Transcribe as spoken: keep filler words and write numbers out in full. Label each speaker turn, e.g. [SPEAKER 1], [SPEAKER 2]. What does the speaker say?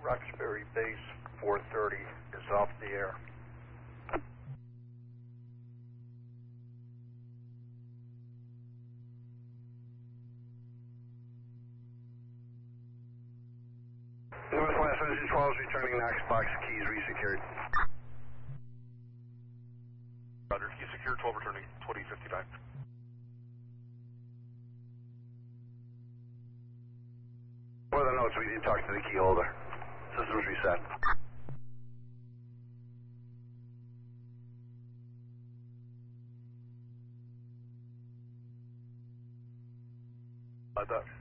[SPEAKER 1] Roxbury Base four thirty is off the air.
[SPEAKER 2] Northwest Engine twelve is returning Knox box, keys resecured.
[SPEAKER 3] Roger, key secure, twelve returning, twenty fifty-nine.
[SPEAKER 2] For the notes, we did talk to the key holder. Systems reset.
[SPEAKER 3] Like that.